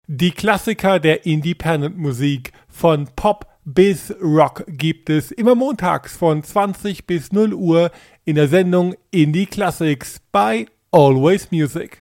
Die Klassiker der Independent-Musik von Pop bis Rock gibt es immer montags von 20 bis 0 Uhr in der Sendung Indie Classics bei Always Music.